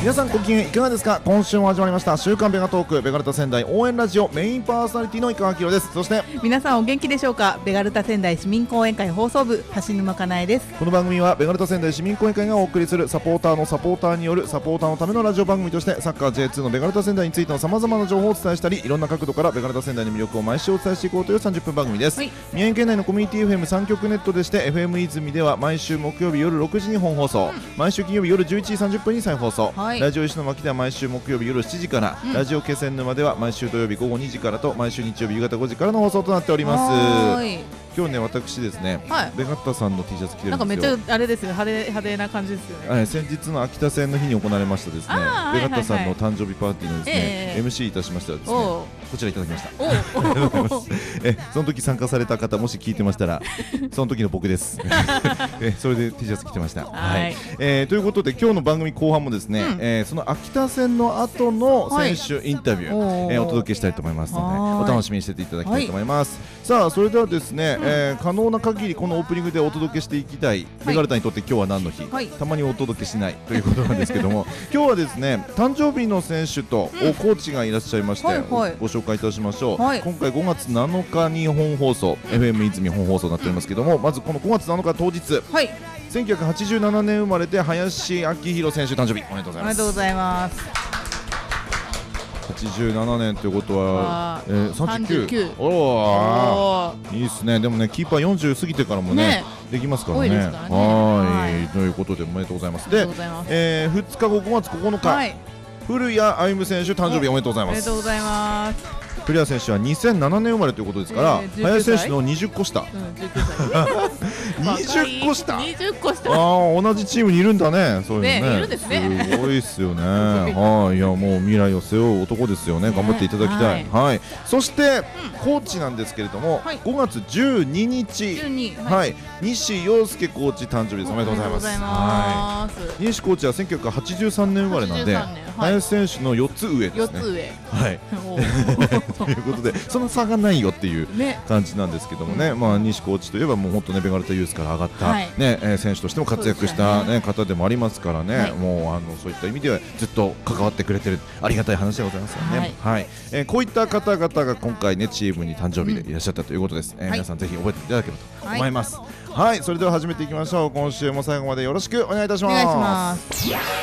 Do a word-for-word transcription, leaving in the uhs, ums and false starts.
皆さんご機嫌いかがですか。今週も始まりました週刊ベガトークベガルタ仙台応援ラジオメインパーソナリティの井川明です。そして皆さんお元気でしょうか。ベガルタ仙台市民講演会放送部橋沼かなえです。 この番組はベガルタ仙台市民講演会がお送りするサポーターのサポーターによるサポーターのためのラジオ番組として、サッカー ジェイツー のベガルタ仙台についてのさまざまな情報をお伝えしたり、いろんな角度からベガルタ仙台の魅力を毎週お伝えしていこうというさんじゅっぷん番組です。 はい、 宮城県内のコミュニティ エフエムさん 局ネットでして エフエム 泉では毎週木曜日夜ろくじに本放送、うん、毎週金曜日夜じゅういちじさんじゅっぷんに再放送、はい、ラジオ石巻では毎週木曜日夜しちじから、うん、ラジオ気仙沼では毎週土曜日午後にじからと毎週日曜日夕方ごじからの放送となっております。今日ね、私ですね、はい、ベガッタさんの T シャツ着てるんですよ。 なんかめっちゃあれですね、派手派手な感じですよね。 はい、先日の秋田戦の日に行われましたですね、ベガッタさんの誕生日パーティーのですね、えー、エムシー いたしましたらですね、こちらいただきました。えその時参加された方もし聞いてましたらその時の僕ですえそれで T シャツ着てました。はい、はい、えー、ということで今日の番組後半もですね、うん、えー、その秋田戦の後の選手インタビュー、はい、えー、お届けしたいと思いますのでお楽しみにしてていただきたいと思います。はい、さあそれではですね、うん、えー、可能な限りこのオープニングでお届けしていきたい、ベガルタにとって今日は何の日、はい、たまにお届けしないということなんですけども今日はですね誕生日の選手と、うん、コーチがいらっしゃいまして、はいはい、ご紹介いたしましょう。はい、今回ごがつなのかに本放送、うん、エフエム 泉本放送になっておりますけども、まずこのごがつなのか当日、はい、せんきゅうひゃくはちじゅうななねん生まれて林明宏選手誕生日おめでとうございます。 おめでとうございます。 はちじゅうななねんということは、えー、さんじゅうきゅう、おーいいですね。でもねキーパーよんじゅう過ぎてからも ね, ねできますからね。はいはいということでおめでとうございます。で、えー、ふつかごごがつここのか、はい、古谷歩夢選手誕生日おめでとうございます。 おめでとうございます。 古谷選手はにせんななねん生まれということですから、えー、林選手のにじゅっこ下、うん、じゅっこ下にじゅっこ下あー同じチームにいるんだね。そういうのね、 ねいるんですね。 すごいですよねはい、いやもう未来を背負う男ですよね。頑張っていただきたい。はい、はい、そして、うん、コーチなんですけれども、はい、ごがつじゅうににち、はいはい、西陽介コーチ誕生日です。おめでとうございます。はい、西コーチはせんきゅうひゃくはちじゅうさんねん生まれなんで、はい、林選手のよっつ上ですね。よっつ上はいということでその差がないよっていう感じなんですけどもね、まあ、西コーチといえばもう本当ねベガルタユースから上がった、はいねえー、選手としても活躍した、ね、方でもありますからね、はい、もうあのそういった意味ではずっと関わってくれてるありがたい話でございますよね。はいはい、えー、こういった方々が今回ねチームに誕生日でいらっしゃったということです。うん、えー、皆さんぜひ覚えていただければと思います。はい、はい、それでは始めていきましょう。今週も最後までよろしくお願いいたします。お願いします。